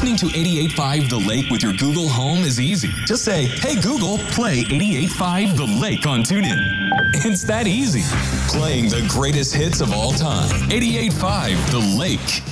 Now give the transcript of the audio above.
Listening to 88.5 The Lake with your Google Home is easy. Just say, "Hey Google, play 88.5 The Lake on TuneIn." It's that easy. Playing the greatest hits of all time. 88.5 The Lake.